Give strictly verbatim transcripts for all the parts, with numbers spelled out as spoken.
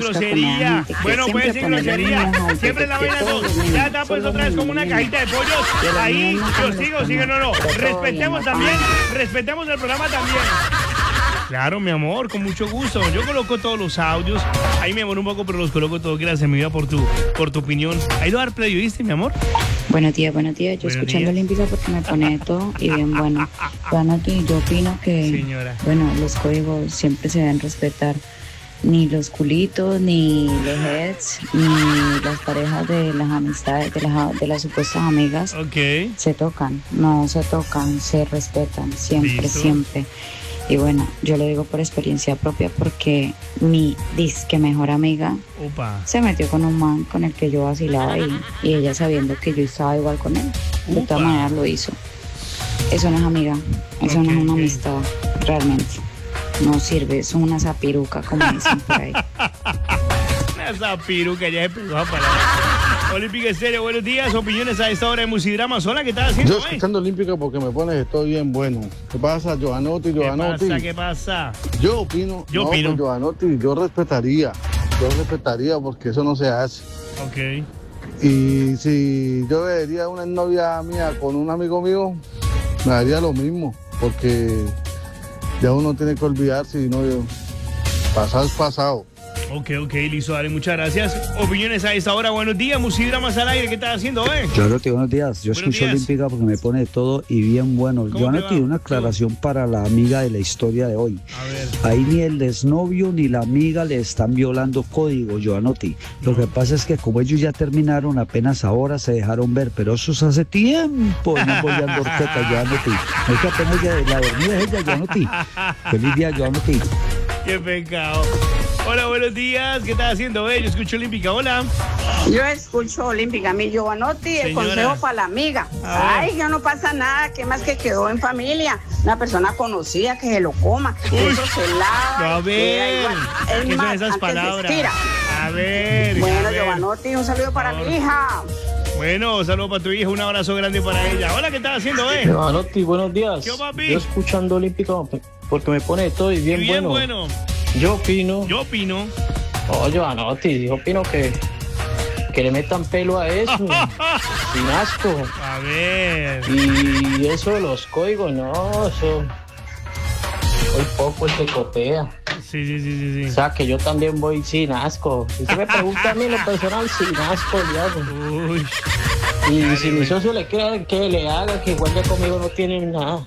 grosería. Bueno, puede decir grosería. Siempre la vaina no. Ya está pues otra vez como una cajita de pollos. Ahí yo sigo, sigue, no, no. Respetemos también, respetemos el programa también. Claro, mi amor, con mucho gusto. Yo coloco todos los audios. Ahí me demoro un poco, pero los coloco todos. Gracias, mi vida, por tu, por tu opinión. ¿Ha ido a dar play, oíste, mi amor? Buenos días, buenos días. Yo Buenos escuchando días. Olímpica porque me pone de todo y bien bueno. Bueno, ti- yo opino que, Señora. bueno, los códigos siempre se deben respetar. Ni los culitos, ni los heads, ni las parejas de las amistades, de las, de las supuestas amigas, Ok. se tocan. No se tocan, se respetan, siempre, Listo. siempre. Y bueno, yo lo digo por experiencia propia porque mi disque mejor amiga Opa. se metió con un man con el que yo vacilaba y, y ella sabiendo que yo estaba igual con él. De Upa. todas maneras lo hizo. Eso no es amiga, eso no Ok, es una ok. amistad, realmente. No sirve, es una zapiruca, como dicen por ahí. Esa piruca ya se pegó a parar. Olímpica Estéreo, buenos días. Opiniones a esta hora de Musidrama. Hola, ¿qué estás haciendo? Yo eh? escuchando Olímpica porque me pones estoy bien bueno. ¿Qué pasa, Joanotti, ¿Qué Joanotti? pasa? ¿Qué pasa? Yo opino, Yo no, opino. pues, Joanotti, yo respetaría, yo respetaría porque eso no se hace. Ok. Y si yo vería una novia mía con un amigo mío, me daría lo mismo, porque ya uno tiene que olvidarse y no, pasado es pasado. Ok, ok, listo, dale, muchas gracias. Opiniones a esta hora, buenos días. Musidramas al aire, ¿qué estás haciendo, eh? Claro, tío, buenos días. Yo Buenos escucho días. Olímpica porque me pone de todo y bien bueno. ¿Cómo Yo te no va? tengo una aclaración para la amiga de la historia de hoy. A ver. Ahí ni el desnovio ni la amiga le están violando código, Joanotti. Lo No. que pasa es que como ellos ya terminaron, apenas ahora se dejaron ver, pero eso es hace tiempo. No voy a andar orqueta, Joanotti. No es que apenas ya- la dormida es ella, Joanotti. Feliz día, Joanotti. Qué pecado. Hola, buenos días. ¿Qué estás haciendo, eh? Yo escucho Olímpica. Hola. Yo escucho Olímpica, mi Giovanotti, el Señora. consejo para la amiga. A ver. Ay, ya no pasa nada, que más que quedó en familia. Una persona conocida que se lo coma, Uy. eso se lava. A y queda ver. igual. ¿Qué Es son más, esas antes se palabras? estira. A ver. a Bueno, ver. Giovanotti, un saludo para Por mi hija. Bueno, saludos para tu hija, un abrazo grande para ella. Hola, ¿qué estás haciendo, eh? Giovanotti, buenos días. ¿Qué, papi? Yo escuchando Olímpica porque me pone de todo y bien, Bien bueno. bueno. Yo opino, Yo opino. oh, Giovanotti, yo opino que, que le metan pelo a eso, sin asco. A ver. Y eso de los códigos, no, eso. Muy poco el que copia. Sí, sí, sí, sí, O sí. sea, que yo también voy sin asco. Si usted me pregunta a mí en lo personal, sin asco, le hago. Uy. Y Dale, si mi güey. socio le quiere que le haga, que igual ya conmigo no tienen nada.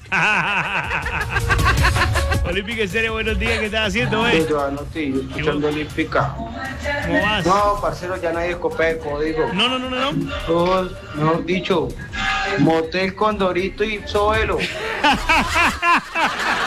Olímpica Estéreo, buenos días, ¿qué estás haciendo, eh? Giovanotti, yo escuchando Olímpica. ¿Cómo vas? No, parcero, ya nadie copia el código. No, no, no, no, no. Todos, mejor dicho, Motel Condorito y Soelo.